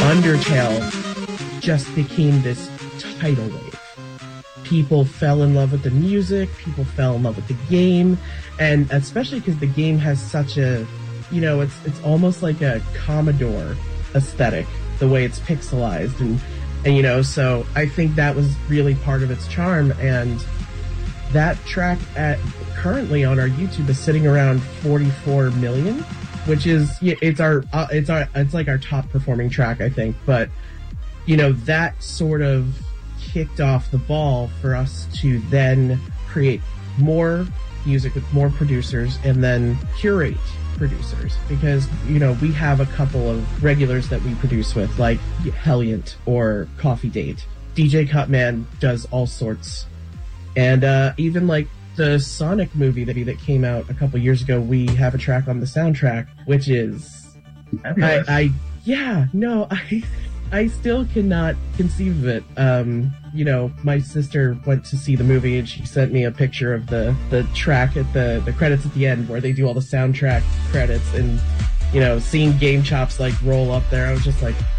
Undertale just became this tidal wave. People fell in love with the music, people fell in love with the game, and especially because the game has such a, you know, it's almost like a Commodore aesthetic, the way it's pixelized, and you know, so I think that was really part of its charm, and that track currently on our YouTube is sitting around 44 million, which is, it's like our top performing track, I think. But you know, that sort of kicked off the ball for us to then create more music with more producers and then curate producers, because you know, we have a couple of regulars that we produce with, like Helliant or Coffee Date. DJ Cutman does all sorts, and even like the Sonic movie that came out a couple years ago, we have a track on the soundtrack, which is I still cannot conceive of it. You know, my sister went to see the movie and she sent me a picture of the track at the credits at the end where they do all the soundtrack credits, and you know, seeing Game Chops like roll up there, I was just like,